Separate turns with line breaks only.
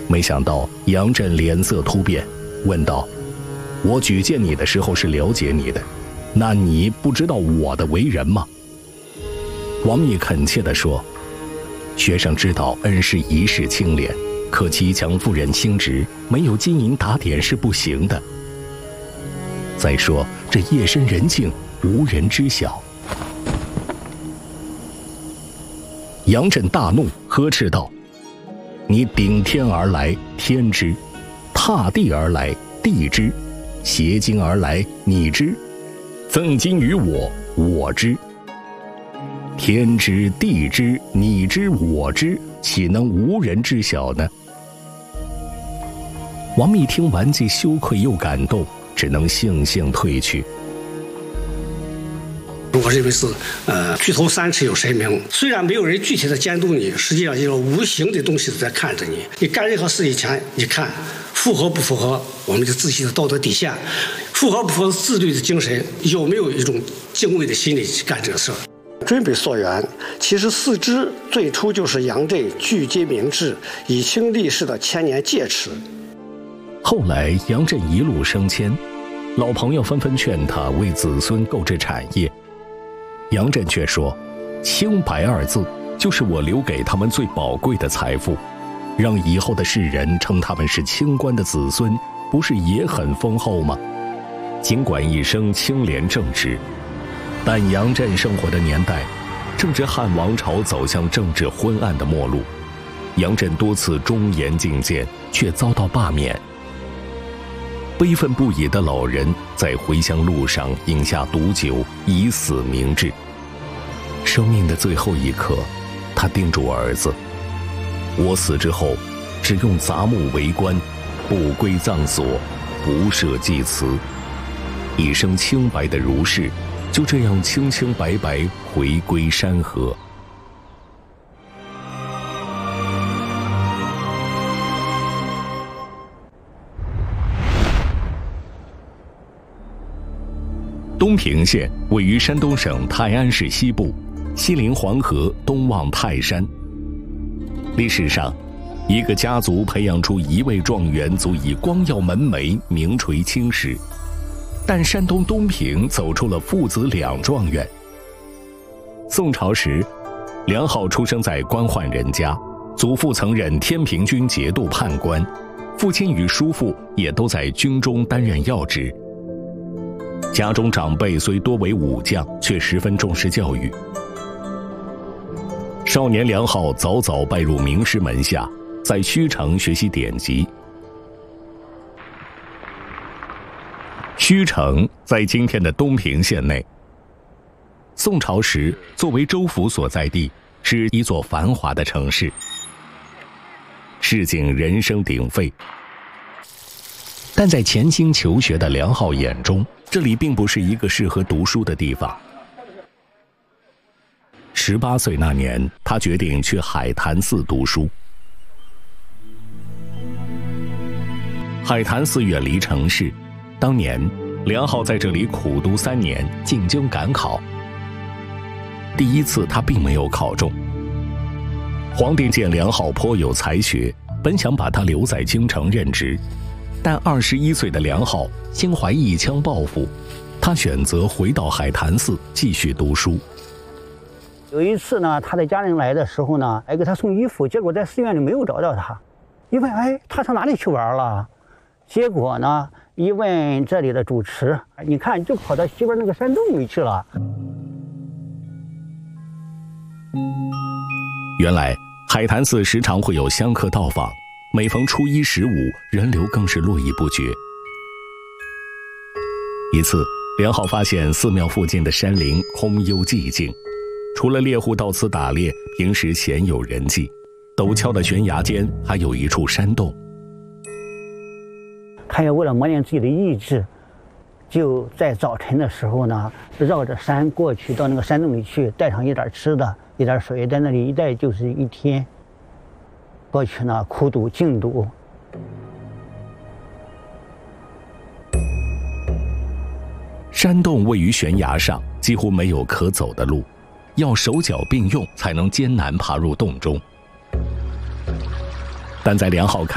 没想到杨震脸色突变，问道：“我举荐你的时候是了解你的，那你不知道我的为人吗？”王密恳切地说：“学生知道恩师一世清廉，可其强妇人心直，没有金银打点是不行的。再说这夜深人静，无人知晓。”杨震大怒，呵斥道：“你顶天而来，天知；踏地而来，地知；挟金而来，你知；赠金于我，我知。天知，地知，你知，我知，岂能无人知晓呢？”王密听完，既羞愧又感动，只能悻悻退去。
我认为是，举头三尺有神明。虽然没有人具体的监督你，实际上一个无形的东西在看着你。你干任何事以前，你看符合不符合我们的自己的道德底线，符合不符合自律的精神，有没有一种敬畏的心理去干这个事儿。追本溯源，其实四支最初就是杨震聚精明志、以清立世的千年戒尺。
后来杨震一路升迁，老朋友纷纷劝他为子孙购置产业。杨震却说：“清白二字就是我留给他们最宝贵的财富，让以后的世人称他们是清官的子孙，不是也很丰厚吗？”尽管一生清廉正直，但杨震生活的年代正值汉王朝走向政治昏暗的末路，杨震多次忠言进谏，却遭到罢免。悲愤不已的老人在回乡路上饮下毒酒，以死明志。生命的最后一刻，他叮嘱儿子：“我死之后，只用杂木为棺，不归葬所，不设祭祠。一生清白的儒士，就这样清清白白回归山河。”东平县位于山东省泰安市西部，西临黄河，东望泰山。历史上，一个家族培养出一位状元足以光耀门楣，名垂青史。但山东东平走出了父子两状元。宋朝时，梁浩出生在官宦人家，祖父曾任天平军节度判官，父亲与叔父也都在军中担任要职。家中长辈虽多为武将，却十分重视教育。少年梁浩早早拜入名师门下，在虚城学习典籍。虚城在今天的东平县内。宋朝时，作为州府所在地，是一座繁华的城市，市井人声鼎沸。但在潜心求学的梁浩眼中，这里并不是一个适合读书的地方。18岁那年，他决定去海潭寺读书。海潭寺远离城市，当年梁浩在这里苦读3年，进京赶考。第一次他并没有考中。皇帝见梁浩颇有才学，本想把他留在京城任职，但21岁的梁浩心怀一腔抱负，他选择回到海潭寺继续读书。
有一次呢，他的家人来的时候呢，给他送衣服，结果在寺院里没有找到他。一问，他上哪里去玩了？结果呢，一问这里的主持，你看就跑到西边那个山洞里去了。
原来海潭寺时常会有香客到访，每逢初一、15，人流更是络绎不绝。一次，梁浩发现寺庙附近的山林空幽寂静，除了猎户到此打猎，平时鲜有人迹。陡峭的悬崖间还有一处山洞。
他也为了磨练自己的意志，就在早晨的时候呢，绕着山过去，到那个山洞里去，带上一点吃的，一点水，在那里一待就是一天。过去呢，苦读静读。
山洞位于悬崖上，几乎没有可走的路，要手脚并用才能艰难爬入洞中。但在梁浩看